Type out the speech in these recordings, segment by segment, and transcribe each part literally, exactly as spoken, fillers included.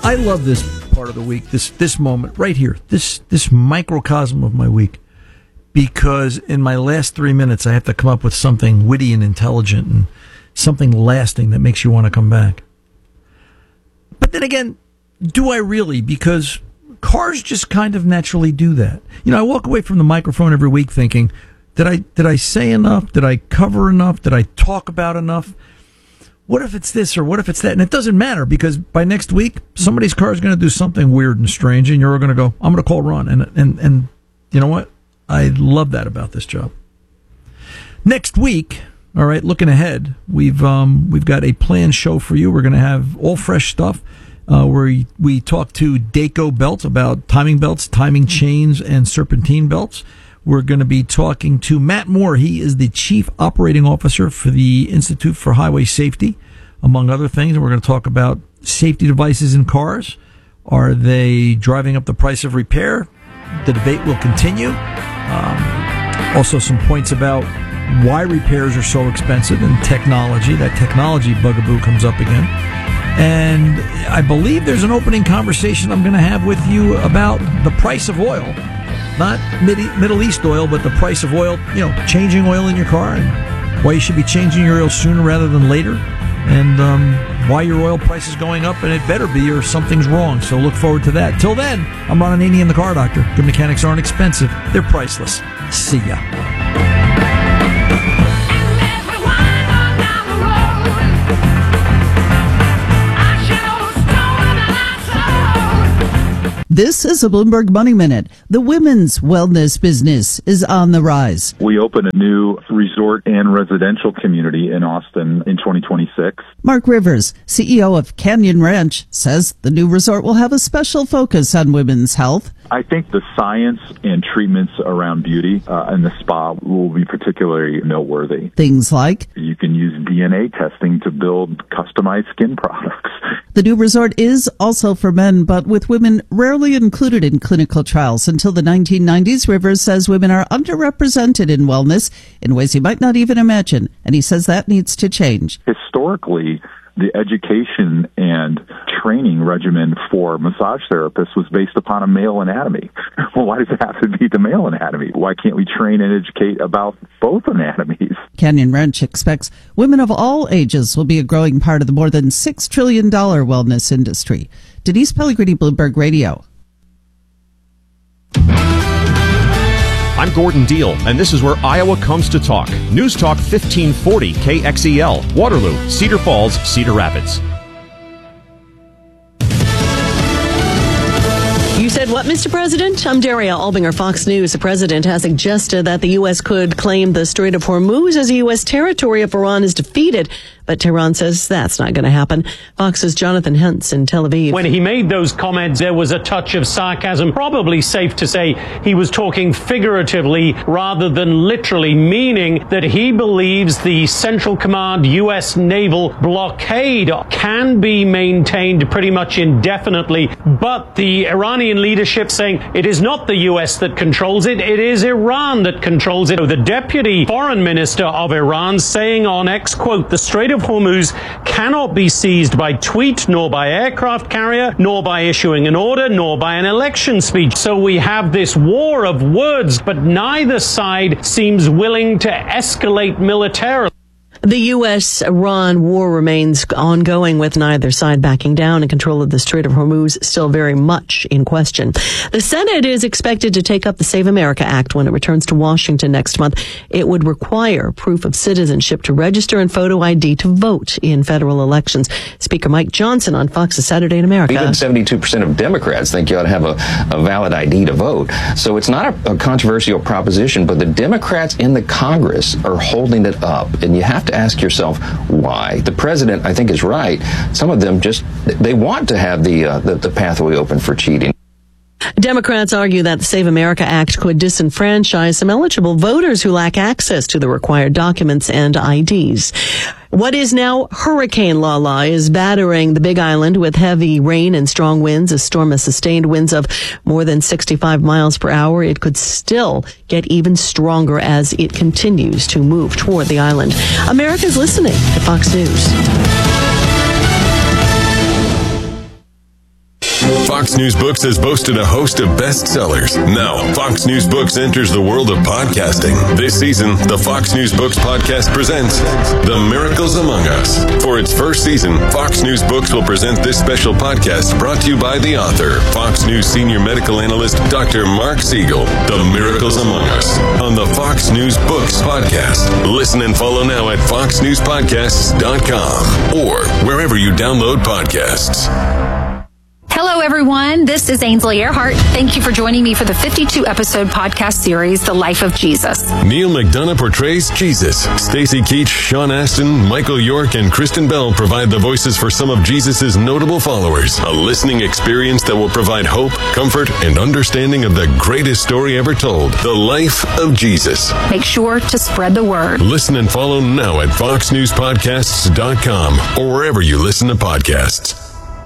I love this part of the week, this this moment right here, this this microcosm of my week, because in my last three minutes I have to come up with something witty and intelligent and something lasting that makes you want to come back. But then again, do I really? Because cars just kind of naturally do that. You know, I walk away from the microphone every week thinking, did I did I say enough? Did I cover enough? Did I talk about enough? What if it's this or what if it's that? And it doesn't matter, because by next week, somebody's car is going to do something weird and strange, and you're going to go, I'm going to call Ron. And, and, and you know what? I love that about this job. Next week, all right, looking ahead, we've um, we've got a planned show for you. We're going to have all fresh stuff uh, where we, we talk to Dayco Belts about timing belts, timing chains, and serpentine belts. We're going to be talking to Matt Moore. He is the Chief Operating Officer for the Institute for Highway Safety, among other things. And we're going to talk about safety devices in cars. Are they driving up the price of repair? The debate will continue. Um, also some points about why repairs are so expensive and technology. That technology bugaboo comes up again. And I believe there's an opening conversation I'm going to have with you about the price of oil. Not Middle East oil, but the price of oil, you know, changing oil in your car, and why you should be changing your oil sooner rather than later, and um, why your oil price is going up, and it better be, or something's wrong. So look forward to that. Till then, I'm Ron Ananian, the Car Doctor. Good mechanics aren't expensive. They're priceless. See ya. This is a Bloomberg Money Minute. The women's wellness business is on the rise. We open a new resort and residential community in Austin in twenty twenty-six. Mark Rivers, C E O of Canyon Ranch, says the new resort will have a special focus on women's health. I think the science and treatments around beauty uh, and the spa will be particularly noteworthy. Things like you can use D N A testing to build customized skin products. The new resort is also for men, but with women rarely included in clinical trials. Until the nineteen nineties, Rivers says women are underrepresented in wellness in ways you might not even imagine, and he says that needs to change. Historically, the education and training regimen for massage therapists was based upon a male anatomy. Well, why does it have to be the male anatomy? Why can't we train and educate about both anatomies? Canyon Ranch expects women of all ages will be a growing part of the more than six trillion dollars wellness industry. Denise Pellegrini, Bloomberg Radio. I'm Gordon Deal, and this is where Iowa comes to talk. News Talk fifteen forty K X E L, Waterloo, Cedar Falls, Cedar Rapids. You said what, Mister President? I'm Daria Albinger, Fox News. The president has suggested that the U S could claim the Strait of Hormuz as a U S territory if Iran is defeated. But Tehran says that's not going to happen. Fox's Jonathan Hentz in Tel Aviv. When he made those comments, there was a touch of sarcasm. Probably safe to say he was talking figuratively rather than literally, meaning that he believes the Central Command U S naval blockade can be maintained pretty much indefinitely. But the Iranian leadership saying it is not the U S that controls it, it is Iran that controls it. The deputy foreign minister of Iran saying on X, quote, the Strait of Hormuz cannot be seized by tweet, nor by aircraft carrier, nor by issuing an order, nor by an election speech. So we have this war of words, but neither side seems willing to escalate militarily. The U S Iran war remains ongoing, with neither side backing down, and control of the Strait of Hormuz still very much in question. The Senate is expected to take up the Save America Act when it returns to Washington next month. It would require proof of citizenship to register and photo I D to vote in federal elections. Speaker Mike Johnson on Fox's Saturday in America. Even seventy-two percent of Democrats think you ought to have a, a valid I D to vote. So it's not a, a controversial proposition, but the Democrats in the Congress are holding it up, and you have to ask yourself why. The president, I think, is right. Some of them just, they want to have the, uh, the, the pathway open for cheating. Democrats argue that the Save America Act could disenfranchise some eligible voters who lack access to the required documents and I Ds. What is now Hurricane Lala is battering the Big Island with heavy rain and strong winds. A storm has sustained winds of more than sixty-five miles per hour. It could still get even stronger as it continues to move toward the island. America's listening to Fox News. Fox News Books has boasted a host of bestsellers. Now, Fox News Books enters the world of podcasting. This season, the Fox News Books podcast presents The Miracles Among Us. For its first season, Fox News Books will present this special podcast brought to you by the author, Fox News senior medical analyst, Doctor Mark Siegel. The Miracles Among Us on the Fox News Books podcast. Listen and follow now at fox news podcasts dot com or wherever you download podcasts. Hello, everyone. This is Ainsley Earhart. Thank you for joining me for the fifty-two episode podcast series, The Life of Jesus. Neil McDonough portrays Jesus. Stacey Keach, Sean Astin, Michael York, and Kristen Bell provide the voices for some of Jesus' notable followers. A listening experience that will provide hope, comfort, and understanding of the greatest story ever told, The Life of Jesus. Make sure to spread the word. Listen and follow now at fox news podcasts dot com or wherever you listen to podcasts.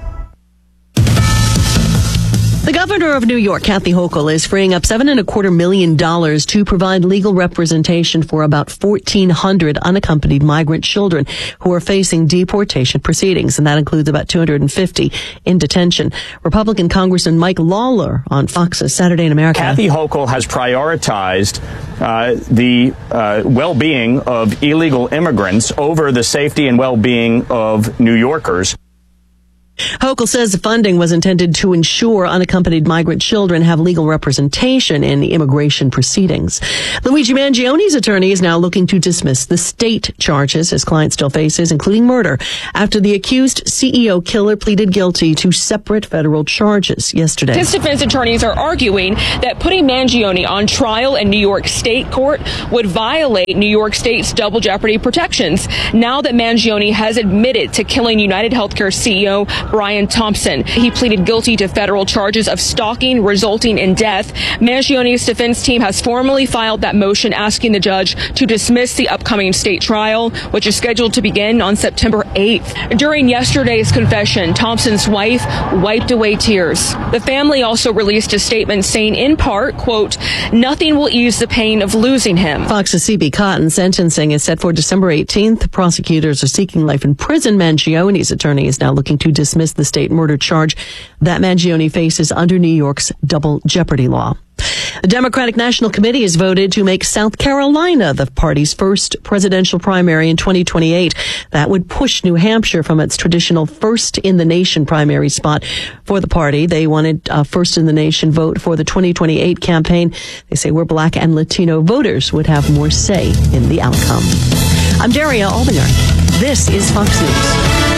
The governor of New York, Kathy Hochul, is freeing up seven and a quarter million dollars to provide legal representation for about fourteen hundred unaccompanied migrant children who are facing deportation proceedings, and that includes about two hundred fifty in detention. Republican Congressman Mike Lawler on Fox's Saturday in America. Kathy Hochul has prioritized uh, the uh, well-being of illegal immigrants over the safety and well-being of New Yorkers. Hochul says the funding was intended to ensure unaccompanied migrant children have legal representation in the immigration proceedings. Luigi Mangione's attorney is now looking to dismiss the state charges his client still faces, including murder, after the accused C E O killer pleaded guilty to separate federal charges yesterday. His defense attorneys are arguing that putting Mangione on trial in New York State court would violate New York State's double jeopardy protections, now that Mangione has admitted to killing United Healthcare C E O Brian Thompson. He pleaded guilty to federal charges of stalking resulting in death. Mangione's defense team has formally filed that motion asking the judge to dismiss the upcoming state trial, which is scheduled to begin on September eighth. During yesterday's confession, Thompson's wife wiped away tears. The family also released a statement saying, in part, quote, "Nothing will ease the pain of losing him." Fox's C B Cotton sentencing is set for December eighteenth. Prosecutors are seeking life in prison. Mangione's attorney is now looking to dismiss the state murder charge that Mangione faces under New York's double jeopardy law. The Democratic National Committee has voted to make South Carolina the party's first presidential primary in twenty twenty-eight. That would push New Hampshire from its traditional first-in-the-nation primary spot for the party. They wanted a first-in-the-nation vote for the twenty twenty-eight campaign. They say where Black and Latino voters would have more say in the outcome. I'm Daria Albinger. This is Fox News.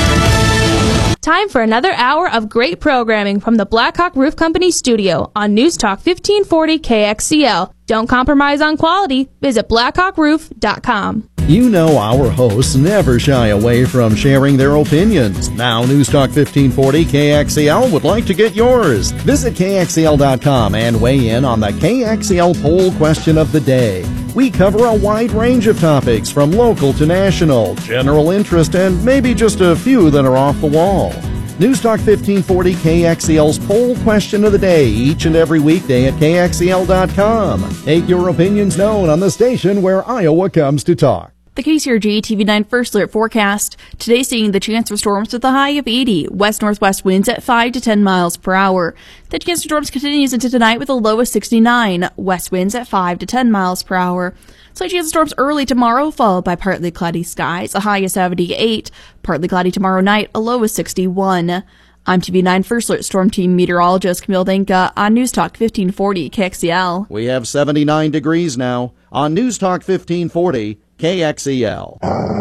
Time for another hour of great programming from the Blackhawk Roof Company studio on News Talk fifteen forty K X E L. Don't compromise on quality. Visit blackhawk roof dot com. You know our hosts never shy away from sharing their opinions. Now News Talk fifteen forty K X E L would like to get yours. Visit K X E L dot com and weigh in on the K X E L poll question of the day. We cover a wide range of topics from local to national, general interest, and maybe just a few that are off the wall. News Talk fifteen forty K X E L's poll question of the day each and every weekday at K X E L dot com. Make your opinions known on the station where Iowa comes to talk. The K C R G T V nine First Alert forecast. Today seeing the chance for storms with a high of eighty. West-northwest winds at five to ten miles per hour. The chance for storms continues into tonight with a low of sixty-nine. West winds at five to ten miles per hour. Slight chance of storms early tomorrow, followed by partly cloudy skies, a high of seventy-eight. Partly cloudy tomorrow night, a low of sixty-one. I'm T V nine First Alert Storm Team meteorologist Camille Denka on News Talk fifteen forty K X E L. We have seventy-nine degrees now on News Talk fifteen forty K X E L.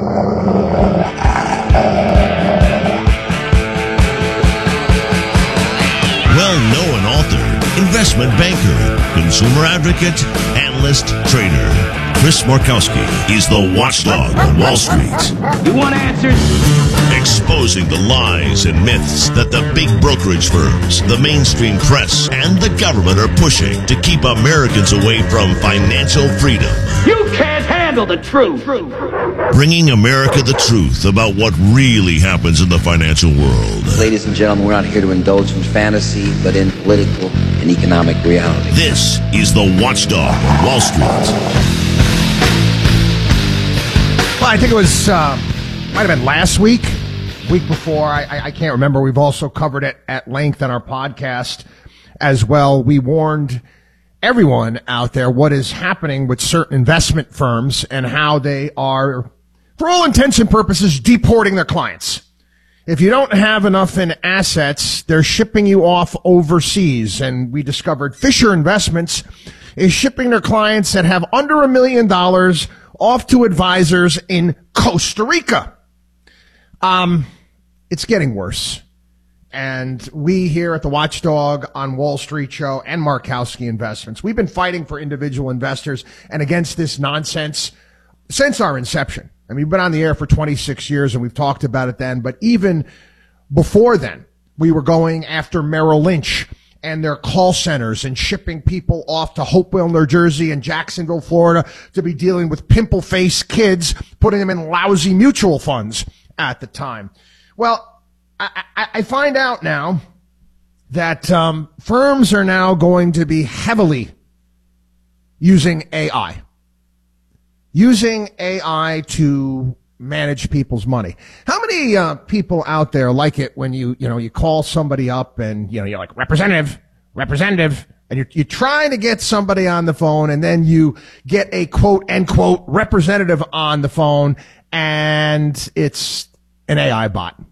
Well-known author, investment banker, consumer advocate, analyst, trader. Chris Markowski is the watchdog on Wall Street. You want answers? Exposing the lies and myths that the big brokerage firms, the mainstream press, and the government are pushing to keep Americans away from financial freedom. You can't handle the truth. Bringing America the truth about what really happens in the financial world. Ladies and gentlemen, we're not here to indulge in fantasy, but in political and economic reality. This is the watchdog on Wall Street. Well, I think it was, uh, might have been last week week before, I, I, I can't remember. We've also covered it at length on our podcast as well. We warned everyone out there what is happening with certain investment firms and how they are, for all intents and purposes, deporting their clients. If you don't have enough in assets, they're shipping you off overseas. And we discovered Fisher Investments is shipping their clients that have under a million dollars off to advisors in Costa Rica. Um, it's getting worse. And we here at the Watchdog on Wall Street Show and Markowski Investments, we've been fighting for individual investors and against this nonsense since our inception. I mean, we've been on the air for twenty-six years and we've talked about it then, but even before then, we were going after Merrill Lynch and their call centers and shipping people off to Hopewell, New Jersey and Jacksonville, Florida to be dealing with pimple-faced kids, putting them in lousy mutual funds at the time. Well, I, I, I find out now that um, firms are now going to be heavily using A I. Using A I to manage people's money. How many uh, people out there like it when you, you know, you call somebody up and, you know, you're like, representative, representative, and you're, you're trying to get somebody on the phone and then you get a quote, end quote, representative on the phone and it's an A I bot.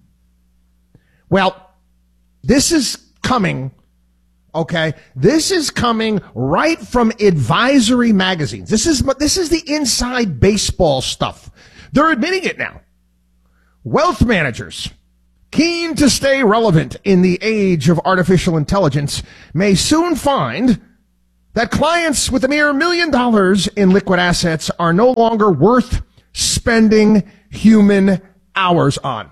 Well, this is coming. Okay, this is coming right from advisory magazines. This is this is the inside baseball stuff. They're admitting it now. Wealth managers, keen to stay relevant in the age of artificial intelligence, may soon find that clients with a mere million dollars in liquid assets are no longer worth spending human hours on.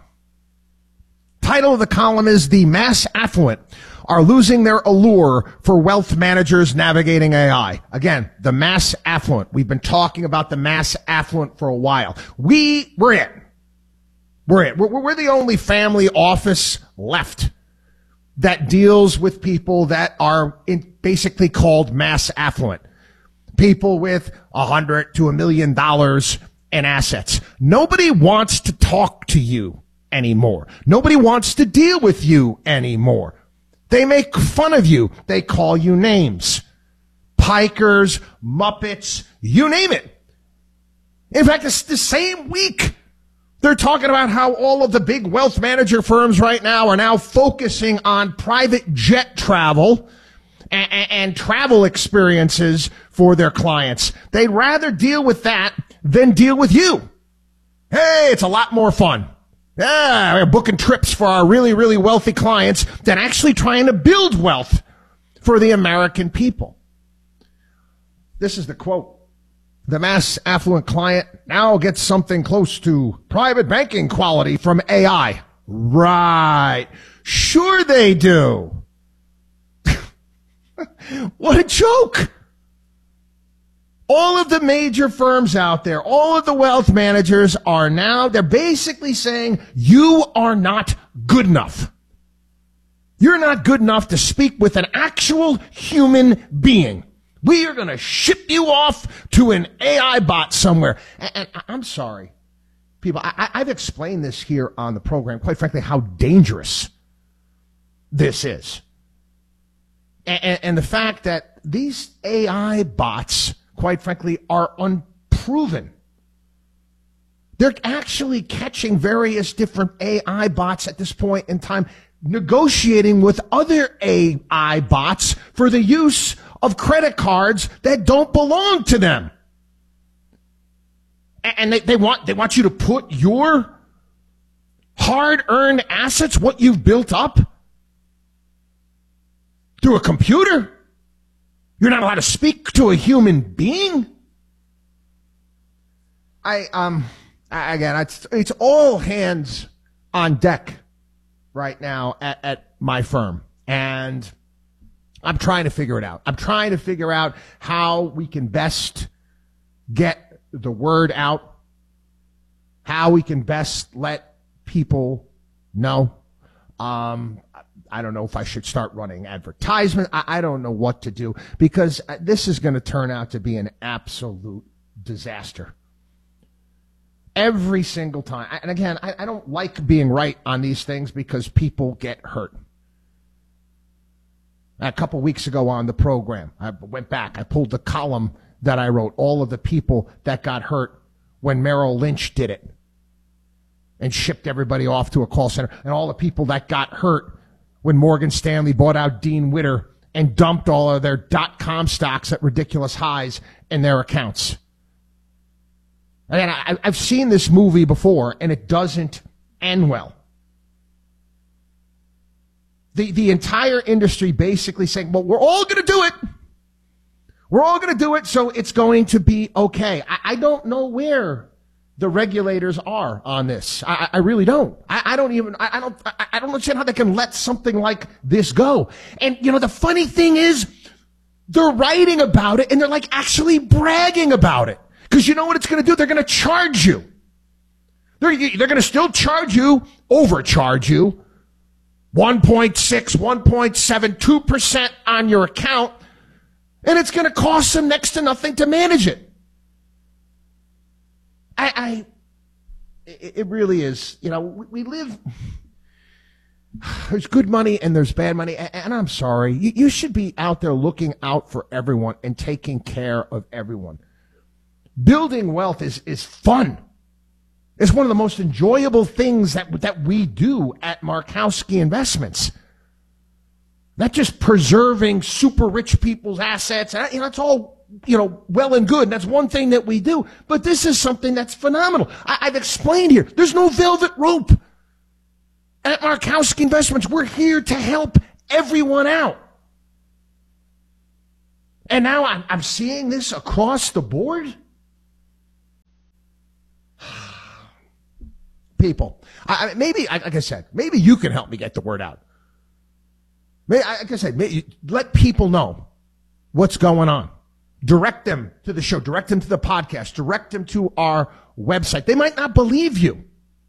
Title of the column is "The Mass Affluent Are Losing Their Allure for Wealth Managers Navigating A I." Again, the mass affluent. We've been talking about the mass affluent for a while. We, we're it. We're it. We're, we're the only family office left that deals with people that are in basically called mass affluent. People with a hundred to a million dollars in assets. Nobody wants to talk to you anymore. Nobody wants to deal with you anymore. They make fun of you. They call you names. Pikers, Muppets, you name it. In fact, it's the same week they're talking about how all of the big wealth manager firms right now are now focusing on private jet travel and, and, and travel experiences for their clients. They'd rather deal with that than deal with you. Hey, it's a lot more fun. Yeah, we're booking trips for our really, really wealthy clients than actually trying to build wealth for the American people. This is the quote. The mass affluent client now gets something close to private banking quality from A I. Right. Sure they do. What a joke. All of the major firms out there, all of the wealth managers are now, they're basically saying, you are not good enough. You're not good enough to speak with an actual human being. We are going to ship you off to an A I bot somewhere. And, and I'm sorry, people, I, I've explained this here on the program, quite frankly, how dangerous this is. And, and, and the fact that these A I bots, quite frankly, are unproven. They're actually catching various different A I bots at this point in time, negotiating with other A I bots for the use of credit cards that don't belong to them. And they, they want, they want you to put your hard-earned assets, what you've built up, through a computer. You're not allowed to speak to a human being. I, um, again, it's, it's all hands on deck right now at, at my firm. And I'm trying to figure it out. I'm trying to figure out how we can best get the word out, how we can best let people know. Um, I don't know if I should start running advertisement. I, I don't know what to do because this is going to turn out to be an absolute disaster. Every single time. And again, I, I don't like being right on these things because people get hurt. A couple weeks ago on the program, I went back, I pulled the column that I wrote, all of the people that got hurt when Merrill Lynch did it and shipped everybody off to a call center, and all the people that got hurt when Morgan Stanley bought out Dean Witter and dumped all of their dot-com stocks at ridiculous highs in their accounts. And I, I've seen this movie before, and it doesn't end well. The, the entire industry basically saying, well, we're all going to do it. We're all going to do it, so it's going to be okay. I, I don't know where the regulators are on this. I, I really don't. I, I don't even, I, I don't, I, I don't understand how they can let something like this go. And, you know, the funny thing is, they're writing about it, and they're like actually bragging about it. Because you know what it's going to do? They're going to charge you. They're, they're going to still charge you, overcharge you, one point six, one point seven, two percent on your account, and it's going to cost them next to nothing to manage it. I, I it really is, you know, we, we live, there's good money and there's bad money, and, and I'm sorry, you, you should be out there looking out for everyone and taking care of everyone. Building wealth is, is fun. It's one of the most enjoyable things that, that we do at Markowski Investments. Not just preserving super rich people's assets. You know, that's all, you know, well and good. And that's one thing that we do. But this is something that's phenomenal. I, I've explained here. There's no velvet rope. At Markowski Investments, we're here to help everyone out. And now I'm, I'm seeing this across the board. People, I, maybe, like I said, maybe you can help me get the word out. Maybe, like I said, maybe, let people know what's going on. Direct them to the show. Direct them to the podcast. Direct them to our website. They might not believe you.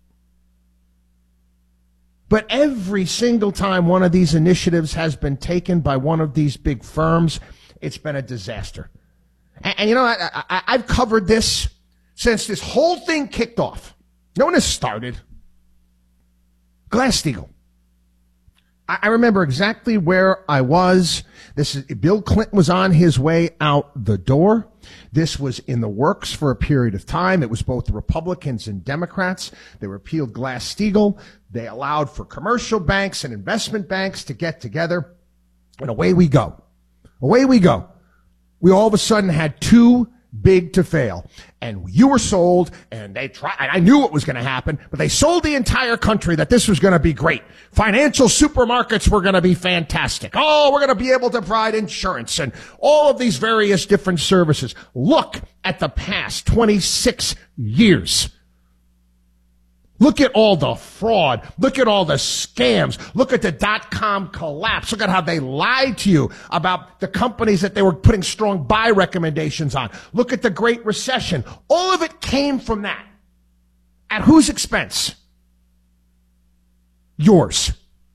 But every single time one of these initiatives has been taken by one of these big firms, it's been a disaster. And, and you know, I, I, I've covered this since this whole thing kicked off. No one has started. Glass-Steagall. I, I remember exactly where I was. This is, Bill Clinton was on his way out the door. This was in the works for a period of time. It was both the Republicans and Democrats. They repealed Glass-Steagall. They allowed for commercial banks and investment banks to get together. And away we go. Away we go. We all of a sudden had two big to fail. And you were sold, and they tried, I knew what was going to happen, but they sold the entire country that this was going to be great. Financial supermarkets were going to be fantastic. Oh, we're going to be able to provide insurance and all of these various different services. Look at the past twenty-six years. Look at all the fraud. Look at all the scams. Look at the dot-com collapse. Look at how they lied to you about the companies that they were putting strong buy recommendations on. Look at the Great Recession. All of it came from that. At whose expense? Yours.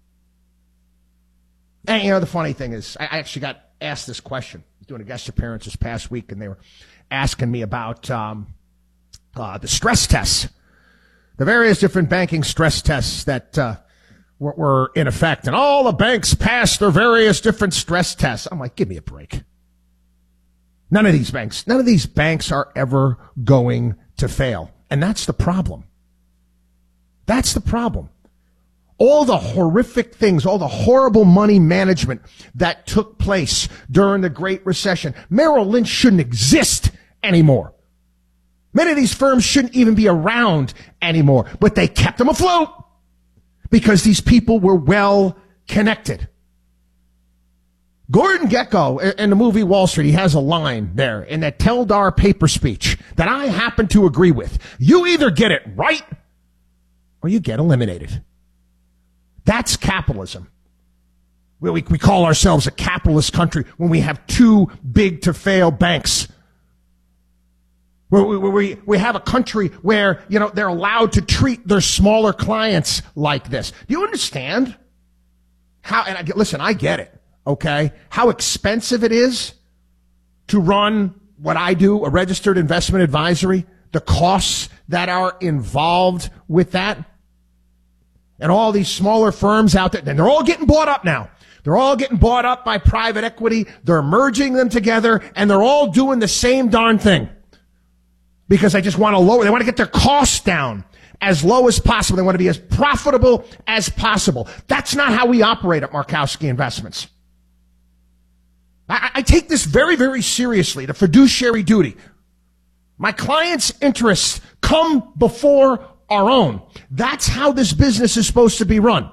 And, you know, the funny thing is, I actually got asked this question. I was doing a guest appearance this past week, and they were asking me about um, uh, the stress tests. The various different banking stress tests that uh, were, were in effect. And all the banks passed their various different stress tests. I'm like, give me a break. None of these banks, none of these banks are ever going to fail. And that's the problem. That's the problem. All the horrific things, all the horrible money management that took place during the Great Recession. Merrill Lynch shouldn't exist anymore. Many of these firms shouldn't even be around anymore, but they kept them afloat because these people were well connected. Gordon Gekko in the movie Wall Street, he has a line there in that Teldar paper speech that I happen to agree with. You either get it right or you get eliminated. That's capitalism. We, we, we call ourselves a capitalist country when we have two big to fail banks. We, we, we have a country where, you know, they're allowed to treat their smaller clients like this. Do you understand how, and I, listen, I get it, okay, how expensive it is to run what I do, a registered investment advisory, the costs that are involved with that? And all these smaller firms out there, and they're all getting bought up now. They're all getting bought up by private equity. They're merging them together, and they're all doing the same darn thing. Because they just want to lower, they want to get their costs down as low as possible. They want to be as profitable as possible. That's not how we operate at Markowski Investments. I, I take this very, very seriously, the fiduciary duty. My clients' interests come before our own. That's how this business is supposed to be run.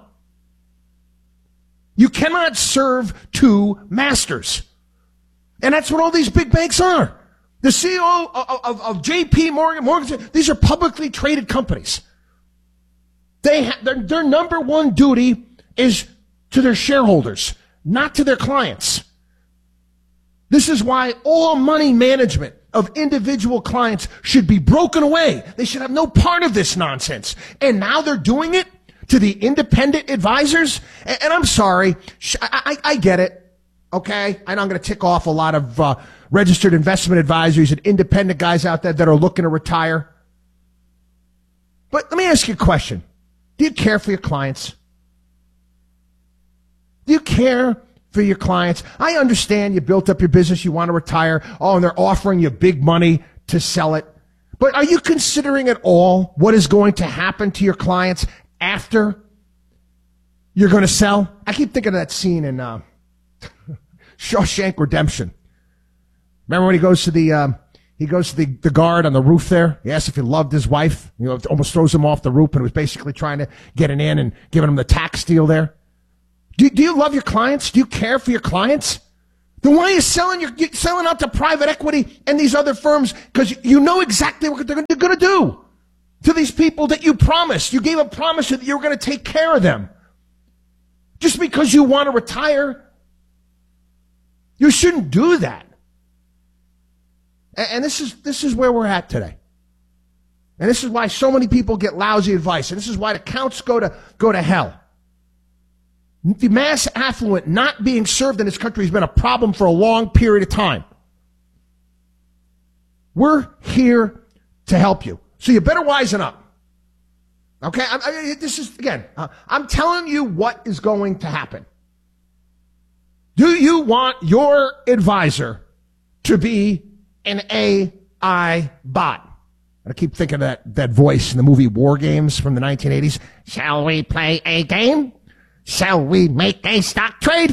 You cannot serve two masters. And that's what all these big banks are. The C E O of, of, of J P Morgan, Morgan, these are publicly traded companies. They ha- their, their number one duty is to their shareholders, not to their clients. This is why all money management of individual clients should be broken away. They should have no part of this nonsense. And now they're doing it to the independent advisors. And, and I'm sorry, I, I, I get it. Okay, I know I'm going to tick off a lot of uh, registered investment advisors and independent guys out there that are looking to retire. But let me ask you a question. Do you care for your clients? Do you care for your clients? I understand you built up your business, you want to retire. Oh, and they're offering you big money to sell it. But are you considering at all what is going to happen to your clients after you're going to sell? I keep thinking of that scene in uh, Shawshank Redemption. Remember when he goes to the um, he goes to the, the guard on the roof there? He asks if he loved his wife. You know, almost throws him off the roof, and was basically trying to get an in and giving him the tax deal there. Do, do you love your clients? Do you care for your clients? Then why are you selling your you're selling out to private equity and these other firms? Because you know exactly what they're going to do to these people that you promised. You gave a promise that you were going to take care of them. Just because you want to retire, you shouldn't do that. And, and this is this is where we're at today. And this is why so many people get lousy advice. And this is why the counts go to go to hell. The mass affluent not being served in this country has been a problem for a long period of time. We're here to help you. So you better wisen up. Okay? I, I, this is, again, uh, I'm telling you what is going to happen. Do you want your advisor to be an A I bot? I keep thinking of that, that voice in the movie War Games from the nineteen eighties. Shall we play a game? Shall we make a stock trade?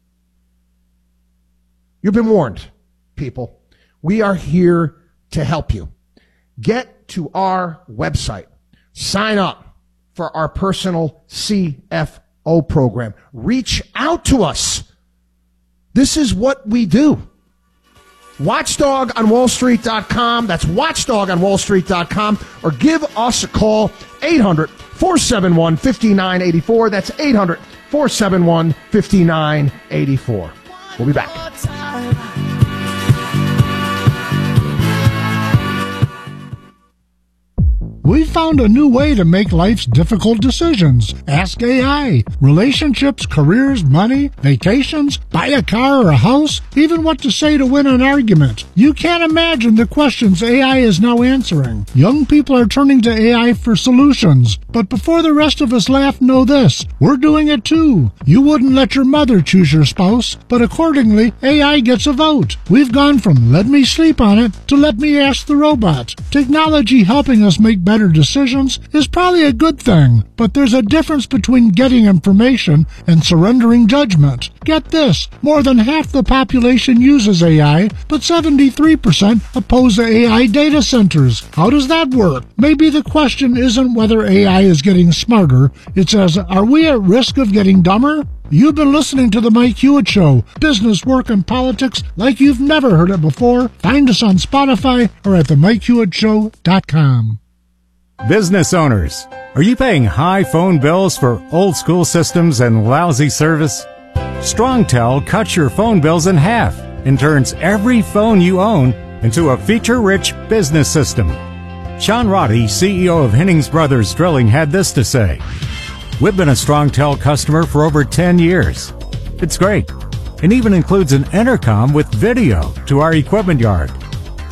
You've been warned, people. We are here to help you. Get to our website. Sign up for our personal C F O program. Reach out to us. This is what we do. watchdog on wall street dot com. That's watchdog on wall street dot com. Or give us a call, eight hundred, four seven one, five nine eight four. That's eight hundred, four seven one, five nine eight four. We'll be back. We found a new way to make life's difficult decisions. Ask A I. Relationships, careers, money, vacations, buy a car or a house, even what to say to win an argument. You can't imagine the questions A I is now answering. Young people are turning to A I for solutions. But before the rest of us laugh, know this. We're doing it too. You wouldn't let your mother choose your spouse, but accordingly, A I gets a vote. We've gone from let me sleep on it to let me ask the robot. Technology helping us make better decisions is probably a good thing, but there's a difference between getting information and surrendering judgment. Get this, more than half the population uses A I, but seventy-three percent oppose A I data centers. How does that work? Maybe the question isn't whether A I is getting smarter, it's as, are we at risk of getting dumber? You've been listening to The Mike Hewitt Show, business, work, and politics like you've never heard it before. Find us on Spotify or at the mike hewitt show dot com. Business owners, are you paying high phone bills for old school systems and lousy service? StrongTel cuts your phone bills in half and turns every phone you own into a feature-rich business system. Sean Roddy, C E O of Hennings Brothers Drilling, had this to say. We've been a StrongTel customer for over ten years. It's great, and even includes an intercom with video to our equipment yard.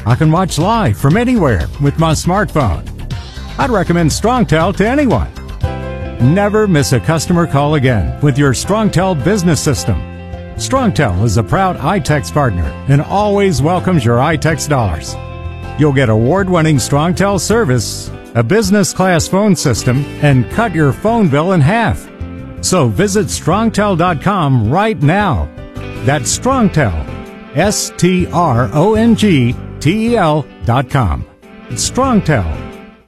I can watch live from anywhere with my smartphone. I'd recommend StrongTel to anyone. Never miss a customer call again with your StrongTel business system. StrongTel is a proud iText partner and always welcomes your iText dollars. You'll get award-winning StrongTel service, a business-class phone system, and cut your phone bill in half. So visit strongtel dot com right now. That's StrongTel, S T R O N G T E L dot com. StrongTel.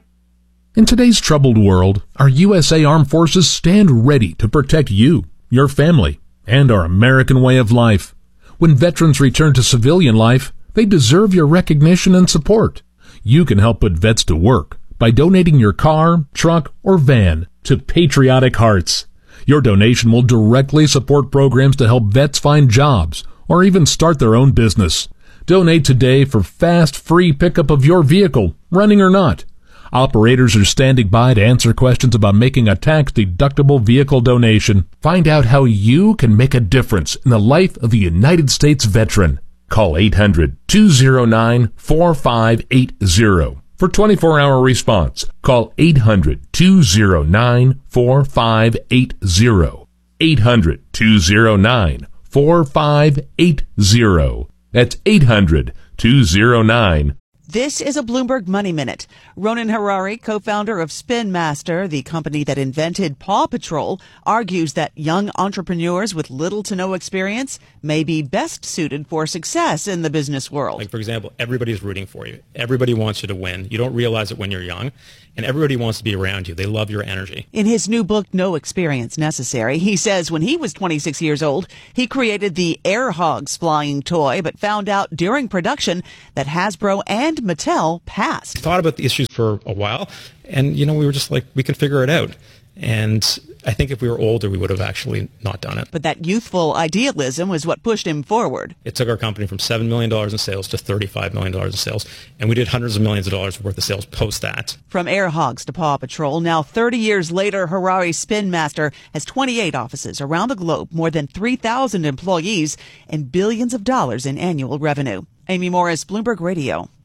In today's troubled world, our U S A Armed Forces stand ready to protect you, your family, and our American way of life. When veterans return to civilian life, they deserve your recognition and support. You can help put vets to work by donating your car, truck, or van to Patriotic Hearts. Your donation will directly support programs to help vets find jobs or even start their own business. Donate today for fast, free pickup of your vehicle, running or not. Operators are standing by to answer questions about making a tax-deductible vehicle donation. Find out how you can make a difference in the life of a United States veteran. Call eight hundred, two oh nine, four five eight oh for twenty-four hour response. Call eight hundred, two oh nine, four five eight oh. eight hundred, two oh nine, four five eight oh. That's eight hundred, two oh nine. This is a Bloomberg Money Minute. Ronan Harari, co-founder of Spin Master, the company that invented Paw Patrol, argues that young entrepreneurs with little to no experience may be best suited for success in the business world. Like, for example, everybody's rooting for you. Everybody wants you to win. You don't realize it when you're young, and everybody wants to be around you. They love your energy. In his new book, No Experience Necessary, he says when he was twenty-six years old, he created the Air Hogs flying toy, but found out during production that Hasbro and Mattel passed. Thought about the issues for a while, and you know, we were just like, we can figure it out. And I think if we were older, we would have actually not done it. But that youthful idealism was what pushed him forward. It took our company from seven million dollars in sales to thirty-five million dollars in sales, and we did hundreds of millions of dollars worth of sales post that. From Air Hogs to Paw Patrol, now thirty years later, Harari Spin Master has twenty-eight offices around the globe, more than three thousand employees, and billions of dollars in annual revenue. Amy Morris, Bloomberg Radio.